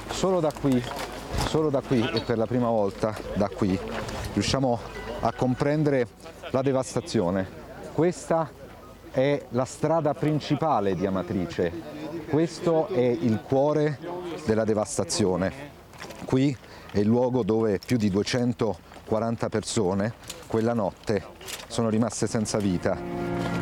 solo da qui e per la prima volta da qui riusciamo a comprendere la devastazione. Questa è la strada principale di Amatrice, questo è il cuore della devastazione. Qui è il luogo dove più di 240 persone quella notte sono rimaste senza vita.